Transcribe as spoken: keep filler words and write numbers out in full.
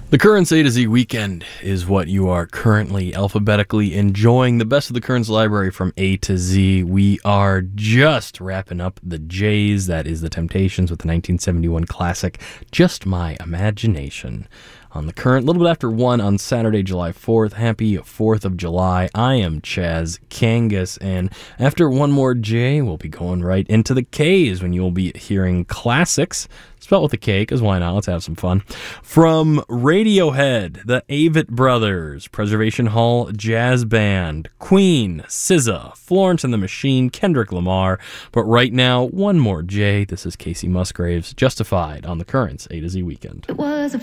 The Currents A to Z Weekend is what you are currently alphabetically enjoying. The best of the Currents library from A to Z. We are just wrapping up the Jays. That is the Temptations with the nineteen seventy-one classic, Just My Imagination. On the Current, a little bit after one on Saturday, July fourth. Happy fourth of July. I am Chaz Kangas, and after one more J, we'll be going right into the K's when you'll be hearing classics, spelled with a K, because why not? Let's have some fun. From Radiohead, the Avett Brothers, Preservation Hall Jazz Band, Queen, S Z A, Florence and the Machine, Kendrick Lamar. But right now, one more J. This is Casey Musgraves, Justified on the Currents A to Z Weekend. It was a